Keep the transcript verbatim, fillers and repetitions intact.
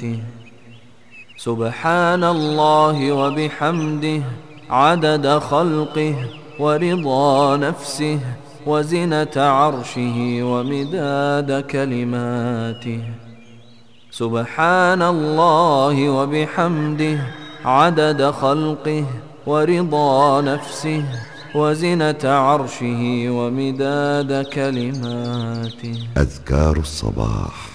سبحان الله وبحمده عدد خلقه ورضا نفسه وزنة عرشه ومداد كلماته. سبحان الله وبحمده عدد خلقه ورضا نفسه وزنة عرشه ومداد كلماته. أذكار الصباح.